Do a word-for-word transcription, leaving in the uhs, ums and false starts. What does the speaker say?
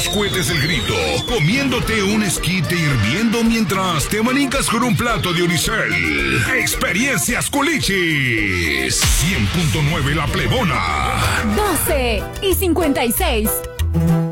los cohetes del grito, comiéndote un esquite hirviendo mientras te manicas con un plato de unicel. Experiencias Culichis. cien punto nueve La Plebona. doce y cincuenta y seis.